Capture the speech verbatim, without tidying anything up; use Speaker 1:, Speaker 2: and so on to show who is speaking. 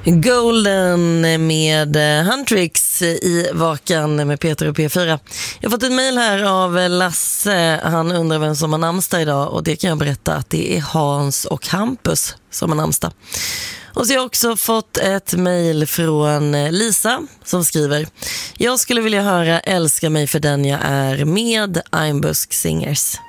Speaker 1: Golden med Huntrix i Vakan med Peter och P fyra. Jag har fått ett mejl här av Lasse. Han undrar vem som har namnsdag idag, och det kan jag berätta att det är Hans och Hampus som har namnsdag. Och så har jag också fått ett mejl från Lisa som skriver: jag skulle vilja höra Älska mig för den jag är med Einbusk Singers.